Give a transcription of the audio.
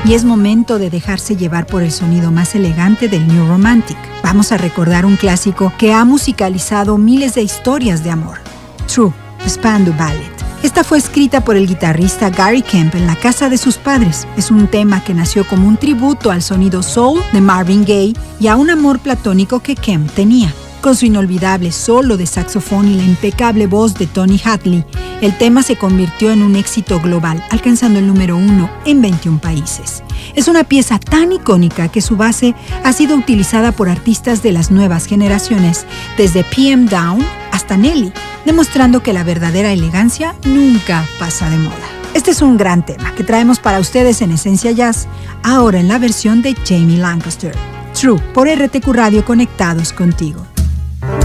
y es momento de dejarse llevar por el sonido más elegante del New Romantic. Vamos a recordar un clásico que ha musicalizado miles de historias de amor. True, The Spandau Ballet. Esta fue escrita por el guitarrista Gary Kemp en la casa de sus padres. Es un tema que nació como un tributo al sonido soul de Marvin Gaye y a un amor platónico que Kemp tenía. Con su inolvidable solo de saxofón y la impecable voz de Tony Hadley, el tema se convirtió en un éxito global, alcanzando el número 1 en 21 países. Es una pieza tan icónica que su base ha sido utilizada por artistas de las nuevas generaciones, desde PM Dawn hasta Nelly, demostrando que la verdadera elegancia nunca pasa de moda. Este es un gran tema que traemos para ustedes en Esencia Jazz, ahora en la versión de Jamie Lancaster. True, por RTQ Radio, conectados contigo.